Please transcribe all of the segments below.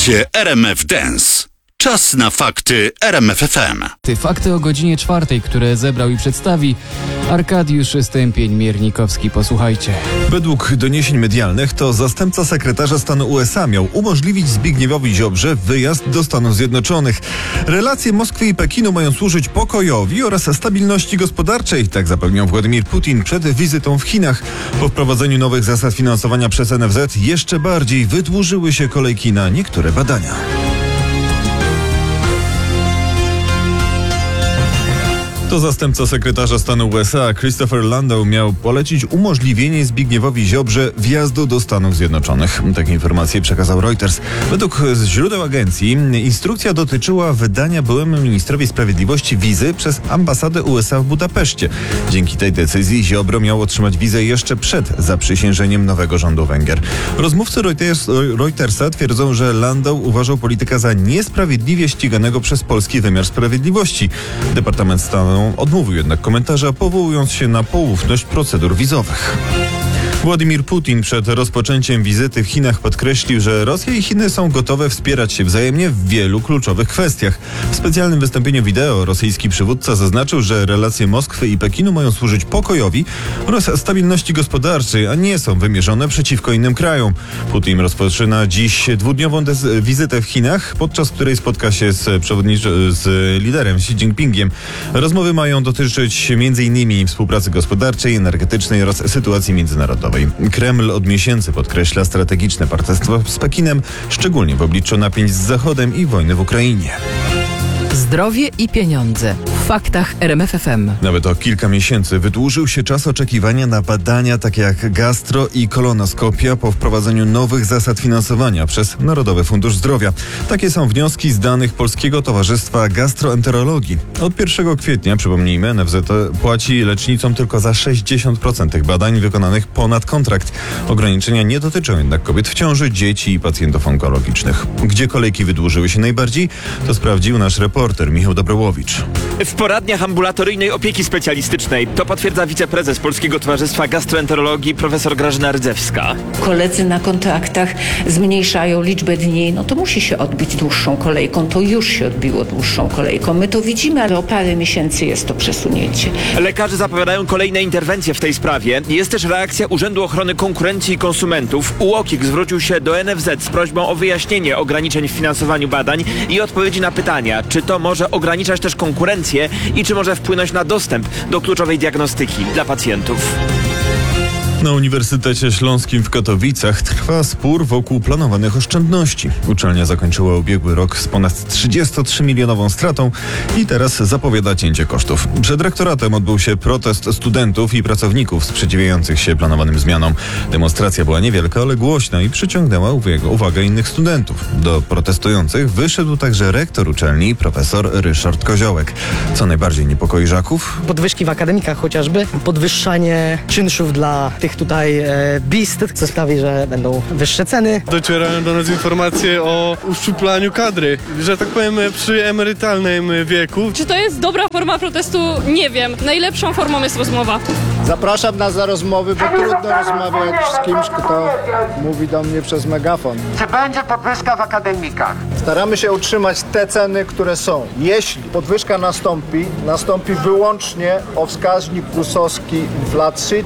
podcaście RMF Dance. Czas na fakty RMF FM. Fakty o godzinie 4, które zebrał i przedstawi Arkadiusz Stępień-Miernikowski. Posłuchajcie. Według doniesień medialnych to zastępca sekretarza stanu USA miał umożliwić Zbigniewowi Ziobrze wyjazd do Stanów Zjednoczonych. Relacje Moskwy i Pekinu mają służyć pokojowi oraz stabilności gospodarczej, tak zapewniał Władimir Putin przed wizytą w Chinach. Po wprowadzeniu nowych zasad finansowania przez NFZ jeszcze bardziej wydłużyły się kolejki na niektóre badania. To zastępca sekretarza stanu USA Christopher Landau miał polecić umożliwienie Zbigniewowi Ziobrze wjazdu do Stanów Zjednoczonych. Takie informacje przekazał Reuters. Według źródeł agencji instrukcja dotyczyła wydania byłemu ministrowi sprawiedliwości wizy przez ambasadę USA w Budapeszcie. Dzięki tej decyzji Ziobro miał otrzymać wizę jeszcze przed zaprzysiężeniem nowego rządu Węgier. Rozmówcy Reutersa twierdzą, że Landau uważał polityka za niesprawiedliwie ściganego przez polski wymiar sprawiedliwości. Departament Stanu odmówił jednak komentarza, powołując się na poufność procedur wizowych. Władimir Putin przed rozpoczęciem wizyty w Chinach podkreślił, że Rosja i Chiny są gotowe wspierać się wzajemnie w wielu kluczowych kwestiach. W specjalnym wystąpieniu wideo rosyjski przywódca zaznaczył, że relacje Moskwy i Pekinu mają służyć pokojowi oraz stabilności gospodarczej, a nie są wymierzone przeciwko innym krajom. Putin rozpoczyna dziś dwudniową wizytę w Chinach, podczas której spotka się z liderem Xi Jinpingiem. Rozmowy mają dotyczyć m.in. współpracy gospodarczej, energetycznej oraz sytuacji międzynarodowej. Kreml od miesięcy podkreśla strategiczne partnerstwo z Pekinem, szczególnie w obliczu napięć z Zachodem i wojny w Ukrainie. Zdrowie i pieniądze. W faktach RMF FM. Nawet o kilka miesięcy wydłużył się czas oczekiwania na badania takie jak gastro i kolonoskopia po wprowadzeniu nowych zasad finansowania przez Narodowy Fundusz Zdrowia. Takie są wnioski z danych Polskiego Towarzystwa Gastroenterologii. Od 1 kwietnia, przypomnijmy, NFZ płaci lecznicom tylko za 60% tych badań wykonanych ponad kontrakt. Ograniczenia nie dotyczą jednak kobiet w ciąży, dzieci i pacjentów onkologicznych. Gdzie kolejki wydłużyły się najbardziej, to sprawdził nasz reporter Michał Dobrołowicz. W poradniach ambulatoryjnej opieki specjalistycznej. To potwierdza wiceprezes Polskiego Towarzystwa Gastroenterologii profesor Grażyna Rydzewska. Koledzy na kontraktach zmniejszają liczbę dni, no to musi się odbić dłuższą kolejką. To już się odbiło dłuższą kolejką. My to widzimy, ale o parę miesięcy jest to przesunięcie. Lekarze zapowiadają kolejne interwencje w tej sprawie. Jest też reakcja Urzędu Ochrony Konkurencji i Konsumentów. UOKiK zwrócił się do NFZ z prośbą o wyjaśnienie ograniczeń w finansowaniu badań i odpowiedzi na pytania, czy to może ograniczać też konkurencję i czy może wpłynąć na dostęp do kluczowej diagnostyki dla pacjentów. Na Uniwersytecie Śląskim w Katowicach trwa spór wokół planowanych oszczędności. Uczelnia zakończyła ubiegły rok z ponad 33-milionową stratą i teraz zapowiada cięcie kosztów. Przed rektoratem odbył się protest studentów i pracowników sprzeciwiających się planowanym zmianom. Demonstracja była niewielka, ale głośna i przyciągnęła uwagę innych studentów. Do protestujących wyszedł także rektor uczelni, profesor Ryszard Koziołek. Co najbardziej niepokoi Żaków? Podwyżki w akademikach chociażby, podwyższanie czynszów dla tych tutaj bist, co sprawi, że będą wyższe ceny. Docierają do nas informacje o uszczuplaniu kadry, że tak powiem przy emerytalnym wieku. Czy to jest dobra forma protestu? Nie wiem. Najlepszą formą jest rozmowa. Zapraszam nas za rozmowy, bo trudno rozmawiać z kimś, kto mówi do mnie przez megafon. Czy będzie podwyżka w akademikach? Staramy się utrzymać te ceny, które są. Jeśli podwyżka nastąpi wyłącznie o wskaźnik GUS-owski inflacji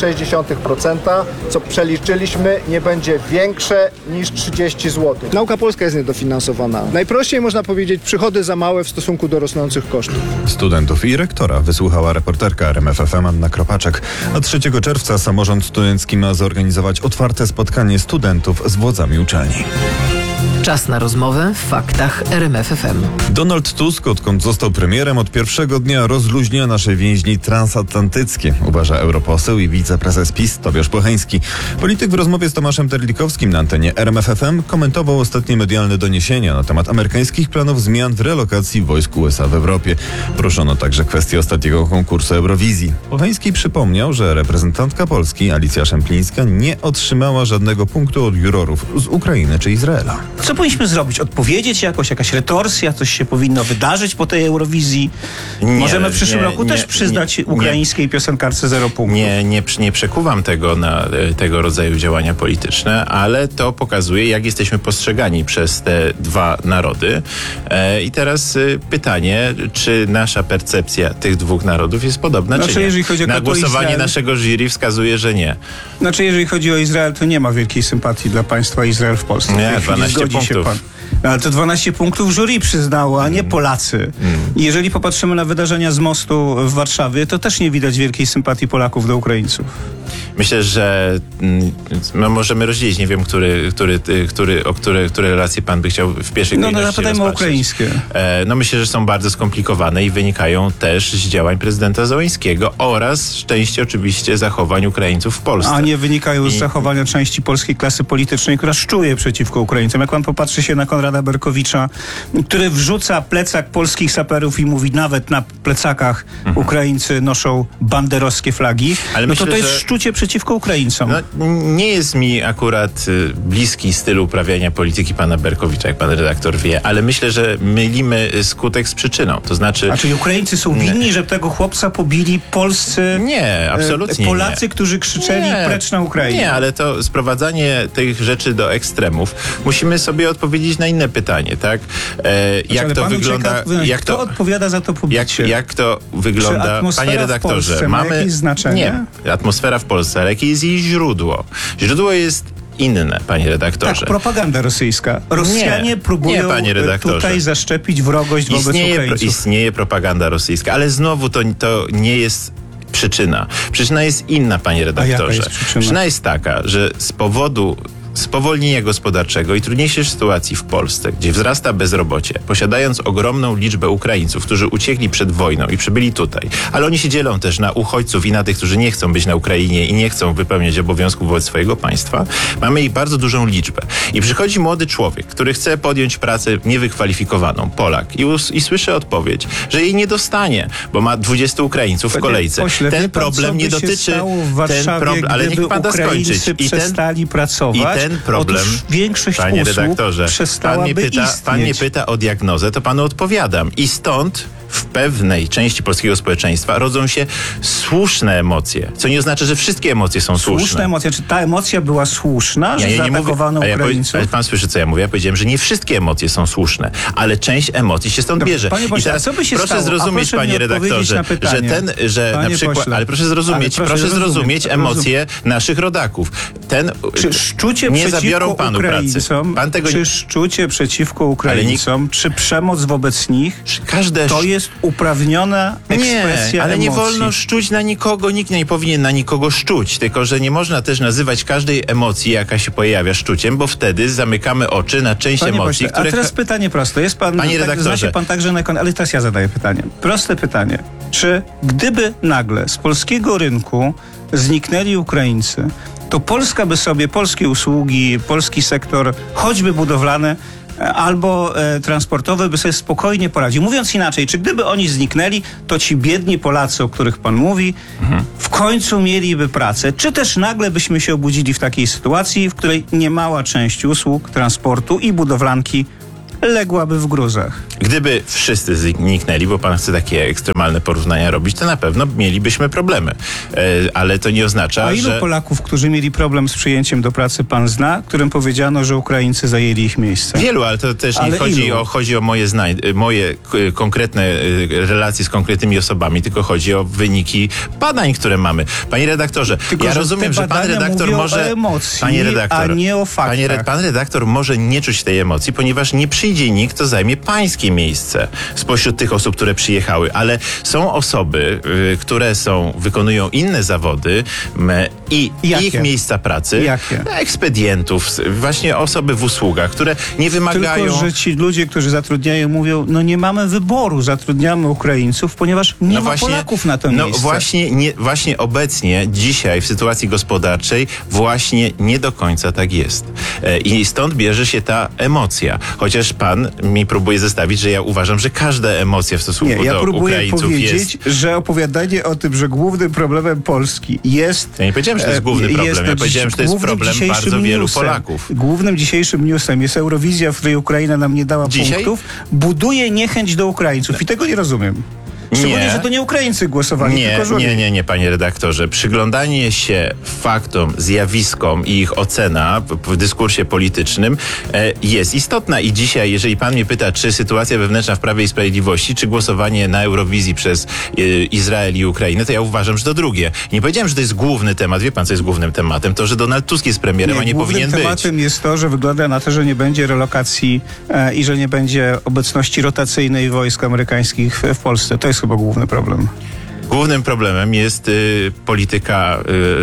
3,6%, co przeliczyliśmy nie będzie większe niż 30 zł. Nauka polska jest niedofinansowana. Najprościej można powiedzieć, przychody za małe w stosunku do rosnących kosztów. Studentów i rektora wysłuchała reporterka RMF FM Anna Kropaczek. A 3 czerwca samorząd studencki ma zorganizować otwarte spotkanie studentów z władzami uczelni. Czas na rozmowę w faktach RMF FM. Donald Tusk, odkąd został premierem, od pierwszego dnia rozluźnia nasze więzi transatlantyckie, uważa europoseł i wiceprezes PiS Tobiasz Pocheński. Polityk w rozmowie z Tomaszem Terlikowskim na antenie RMF FM komentował ostatnie medialne doniesienia na temat amerykańskich planów zmian w relokacji wojsk USA w Europie. Poruszono także kwestię ostatniego konkursu Eurowizji. Pocheński przypomniał, że reprezentantka Polski Alicja Szemplińska nie otrzymała żadnego punktu od jurorów z Ukrainy czy Izraela. Co powinniśmy zrobić? Odpowiedzieć jakoś, jakaś retorsja, coś się powinno wydarzyć po tej Eurowizji? Możemy w przyszłym roku też przyznać ukraińskiej piosenkarce 0 punktów. Nie przekuwam tego na tego rodzaju działania polityczne, ale to pokazuje, jak jesteśmy postrzegani przez te dwa narody. I teraz pytanie, czy nasza percepcja tych dwóch narodów jest podobna, czy nie? Jeżeli chodzi o na głosowanie naszego jury wskazuje, że nie. Znaczy, jeżeli chodzi o Izrael, to nie ma wielkiej sympatii dla państwa Izrael w Polsce. Nie, 12 punktów. Ale to 12 punktów jury przyznało, a nie Polacy. I jeżeli popatrzymy na wydarzenia z mostu w Warszawie, to też nie widać wielkiej sympatii Polaków do Ukraińców. Myślę, że możemy rozdzielić. Nie wiem, które relacje pan by chciał w pierwszej kolejności zapytajmy o ukraińskie. Myślę, że są bardzo skomplikowane i wynikają też z działań prezydenta Zełenskiego oraz z części oczywiście zachowań Ukraińców w Polsce. A nie wynikają z zachowania części polskiej klasy politycznej, która szczuje przeciwko Ukraińcom. Jak pan popatrzy się na Konrada Berkowicza, który wrzuca plecak polskich saperów i mówi, nawet na plecakach Ukraińcy noszą banderowskie flagi, ale myślę, to jest szczucie przeciwko Ukraińcom. Nie jest mi akurat bliski styl uprawiania polityki pana Berkowicza, jak pan redaktor wie, ale myślę, że mylimy skutek z przyczyną. To znaczy... A czyli Ukraińcy są winni, że tego chłopca pobili polscy... Nie, absolutnie Polacy, nie. którzy krzyczeli precz na Ukrainę. Nie, ale to sprowadzanie tych rzeczy do ekstremów. Musimy sobie odpowiedzieć na inne pytanie, tak? Jak to wygląda... Kto odpowiada za to pobicie? Jak to wygląda, panie redaktorze? Ma jakieś znaczenie? Nie, atmosfera w Polsce, ale jakie jest jej źródło? Źródło jest inne, panie redaktorze. Tak, propaganda rosyjska. Rosjanie próbują tutaj zaszczepić wrogość wobec Ukraińców. Istnieje propaganda rosyjska, ale znowu to nie jest przyczyna. Przyczyna jest inna, panie redaktorze. A jaka jest przyczyna? Przyczyna jest taka, że z powodu spowolnienia gospodarczego i trudniejszej sytuacji w Polsce, gdzie wzrasta bezrobocie, posiadając ogromną liczbę Ukraińców, którzy uciekli przed wojną i przybyli tutaj, ale oni się dzielą też na uchodźców i na tych, którzy nie chcą być na Ukrainie i nie chcą wypełniać obowiązków wobec swojego państwa, mamy ich bardzo dużą liczbę. I przychodzi młody człowiek, który chce podjąć pracę niewykwalifikowaną, Polak, i słyszy odpowiedź, że jej nie dostanie, bo ma 20 Ukraińców w kolejce. Ten problem nie dotyczy... Ale niech pan da skończyć. Przestali pracować. Ten problem, większość panie redaktorze, przestałaby pan mnie pyta o diagnozę, to panu odpowiadam. I stąd w pewnej części polskiego społeczeństwa rodzą się słuszne emocje, co nie oznacza, że wszystkie emocje są słuszne. Słuszne emocje. Czy ta emocja była słuszna, że zaatakowano Ukraińców? Ale pan słyszy, co ja mówię? Ja powiedziałem, że nie wszystkie emocje są słuszne, ale część emocji się stąd bierze. Panie pośle, i teraz co by się proszę stało? zrozumieć, panie redaktorze, ale proszę zrozumieć emocje naszych rodaków. Czy szczucie nie przeciwko zabiorą panu Ukraińcom, pracy. Czy szczucie przeciwko Ukraińcom, czy przemoc wobec nich, to jest uprawniona ekspresja ale emocji. nie wolno szczuć na nikogo, nikt nie powinien na nikogo szczuć, tylko że nie można też nazywać każdej emocji, jaka się pojawia, szczuciem, bo wtedy zamykamy oczy na część emocji, które... A teraz pytanie proste. Jest pan, zna się pan także na ale teraz ja zadaję pytanie. Proste pytanie. Czy gdyby nagle z polskiego rynku zniknęli Ukraińcy, to Polska by sobie, polskie usługi, polski sektor, choćby budowlany, albo transportowy by sobie spokojnie poradził. Mówiąc inaczej, czy gdyby oni zniknęli, to ci biedni Polacy, o których pan mówi, w końcu mieliby pracę? Czy też nagle byśmy się obudzili w takiej sytuacji, w której niemała część usług, transportu i budowlanki ległaby w gruzach? Gdyby wszyscy zniknęli, bo pan chce takie ekstremalne porównania robić, to na pewno mielibyśmy problemy. Ale to nie oznacza, A ilu Polaków, którzy mieli problem z przyjęciem do pracy, pan zna, którym powiedziano, że Ukraińcy zajęli ich miejsce? Wielu, ale to też nie chodzi o moje konkretne relacje z konkretnymi osobami, tylko chodzi o wyniki badań, które mamy. Panie redaktorze, ja rozumiem, że pan redaktor może... emocji, panie redaktor, a nie o faktach. Pan redaktor może nie czuć tej emocji, ponieważ nie przyjdzie nikt, kto zajmie pańskie miejsce spośród tych osób, które przyjechały, ale są osoby, które wykonują inne zawody i ich miejsca pracy, ekspedientów, właśnie osoby w usługach, które nie wymagają... Tylko, że ci ludzie, którzy zatrudniają, mówią, nie mamy wyboru, zatrudniamy Ukraińców, ponieważ nie ma Polaków na to miejsce. Właśnie obecnie, dzisiaj w sytuacji gospodarczej właśnie nie do końca tak jest. I stąd bierze się ta emocja. Chociaż pan mi próbuje zestawić, że ja uważam, że każda emocja w stosunku do Ukraińców jest... Ja próbuję powiedzieć, że opowiadanie o tym, że głównym problemem Polski jest powiedziałem, że to jest główny problem. Ja powiedziałem, że to jest problem bardzo wielu Polaków. Głównym dzisiejszym newsem jest Eurowizja, w której Ukraina nam nie dała punktów. Buduje niechęć do Ukraińców i tego nie rozumiem. Szczególnie, że to nie Ukraińcy głosowali, tylko Żołnierze. Nie, panie redaktorze. Przyglądanie się faktom, zjawiskom i ich ocena w dyskursie politycznym jest istotna. I dzisiaj, jeżeli pan mnie pyta, czy sytuacja wewnętrzna w Prawie i Sprawiedliwości, czy głosowanie na Eurowizji przez Izrael i Ukrainę, to ja uważam, że to drugie. Nie powiedziałem, że to jest główny temat. Wie pan, co jest głównym tematem? To, że Donald Tusk jest premierem, a nie powinien być. Głównym tematem jest to, że wygląda na to, że nie będzie relokacji i że nie będzie obecności rotacyjnej wojsk amerykańskich w Polsce. To jest chyba główny problem. Głównym problemem jest polityka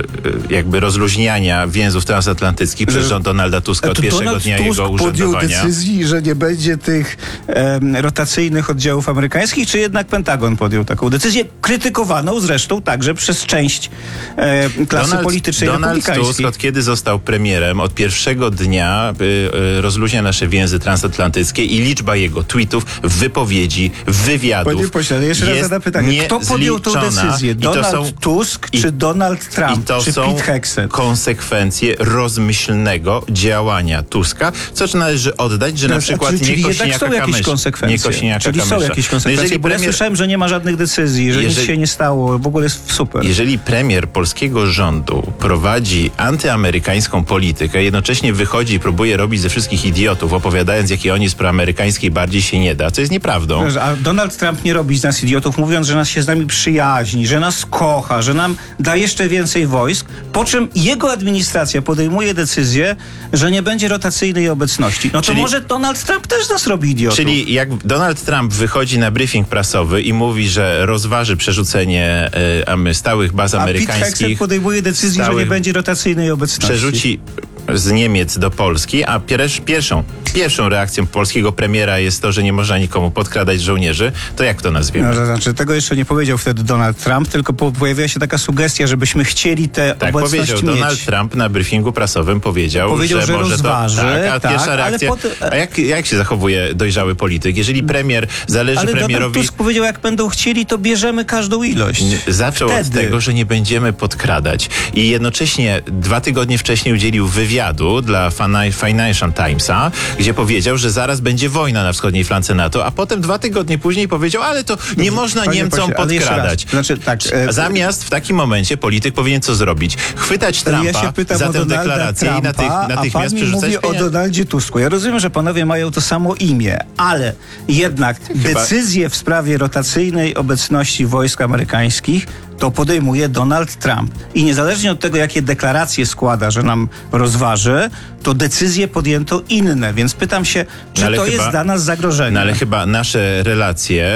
jakby rozluźniania więzów transatlantyckich przez rząd Donalda Tuska od pierwszego dnia jego urzędowania. Podjął decyzji, że nie będzie tych rotacyjnych oddziałów amerykańskich, czy jednak Pentagon podjął taką decyzję, krytykowaną zresztą także przez część klasy politycznej republikańskiej. Donald Tusk, od kiedy został premierem, od pierwszego dnia rozluźnia nasze więzy transatlantyckie i liczba jego tweetów, wypowiedzi, wywiadów. Panie pośle, jeszcze raz zadam pytanie. Kto podjął tą decyzję? Donald Tusk czy Donald Trump? Czy Pete Hegseth? Konsekwencje rozmyślnego działania Tuska, co należy oddać, że na przykład czyli jednak są jakieś konsekwencje. Czyli są jakieś konsekwencje, bo ja słyszałem, że nie ma żadnych decyzji, że nic się nie stało, w ogóle jest super. Jeżeli premier polskiego rządu prowadzi antyamerykańską politykę, jednocześnie wychodzi i próbuje robić ze wszystkich idiotów, opowiadając, jakie on jest proamerykański i bardziej się nie da, co jest nieprawdą. A Donald Trump nie robi z nas idiotów, mówiąc, że nas się z nami przyjaźni, że nas kocha, że nam da jeszcze więcej wojsk, po czym jego administracja podejmuje decyzję, że nie będzie rotacyjnej obecności. No to może Donald Trump też nas robi idiotów. Czyli jak Donald Trump wychodzi na briefing prasowy i mówi, że rozważy przerzucenie stałych baz amerykańskich... A Pete Hegseth podejmuje decyzję, że nie będzie rotacyjnej obecności. Przerzuci z Niemiec do Polski, a pierwszą reakcją polskiego premiera jest to, że nie można nikomu podkradać żołnierzy, to jak to nazwiemy? No, to znaczy, tego jeszcze nie powiedział wtedy Donald Trump, tylko pojawiła się taka sugestia, żebyśmy chcieli te obecności mieć. Tak, powiedział. Donald Trump na briefingu prasowym powiedział, że może rozważy, to... Tak, a pierwsza reakcja... Jak się zachowuje dojrzały polityk? Jeżeli premier zależy premierowi... Donald Tusk powiedział, jak będą chcieli, to bierzemy każdą ilość. Zaczął od tego, że nie będziemy podkradać. I jednocześnie 2 tygodnie wcześniej udzielił wywiadu dla Financial Timesa, gdzie powiedział, że zaraz będzie wojna na wschodniej flance NATO, a potem 2 tygodnie później powiedział, ale to nie można Niemcom podkradać. Znaczy, tak, zamiast w takim momencie polityk powinien co zrobić? Chwytać Trumpa za tę deklarację i natychmiast przerzucać pieniądze. O Donaldzie Tusku. Ja rozumiem, że panowie mają to samo imię, ale jednak decyzje w sprawie rotacyjnej obecności wojsk amerykańskich to podejmuje Donald Trump. I niezależnie od tego, jakie deklaracje składa, że nam rozważy, to decyzje podjęto inne. Więc pytam się, czy to jest dla nas zagrożenie? No ale chyba nasze relacje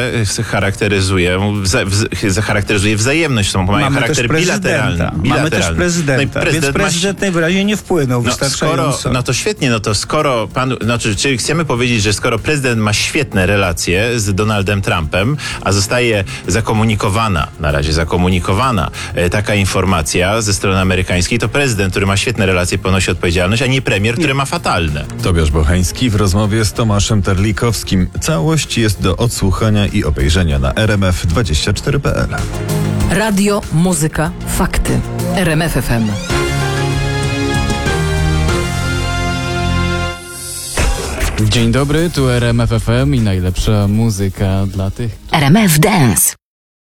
charakteryzuje wzajemność. Mają charakter bilateralny. Mamy też prezydenta. No więc prezydent najwyraźniej nie wpłynął wystarczająco. No to świetnie, skoro czyli chcemy powiedzieć, że skoro prezydent ma świetne relacje z Donaldem Trumpem, a zostaje zakomunikowana taka informacja ze strony amerykańskiej, to prezydent, który ma świetne relacje, ponosi odpowiedzialność, a nie premier, który ma fatalne. Tobiasz Bocheński w rozmowie z Tomaszem Terlikowskim. Całość jest do odsłuchania i obejrzenia na rmf24.pl. Radio, muzyka, fakty. RMF FM. Dzień dobry, tu RMF FM i najlepsza muzyka dla tych... RMF Dance.